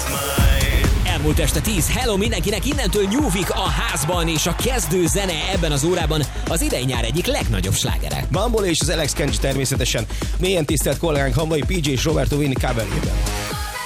Elmúlt este 10, hello mindenkinek, innentől New Week a házban, és a kezdő zene ebben az órában az idei-nyár egyik legnagyobb slágere. Bumble és az Alex Kenji természetesen, mélyen tisztelt kollégánk Hamvai PJ és Roberto Vinny coverjében.